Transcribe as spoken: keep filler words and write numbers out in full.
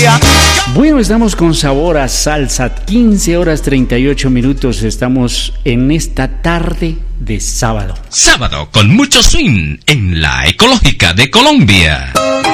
Colombia. Bueno, estamos con sabor a salsa, quince horas treinta y ocho minutos, estamos en esta tarde de sábado. Sábado con mucho swing en la Ecológica de Colombia.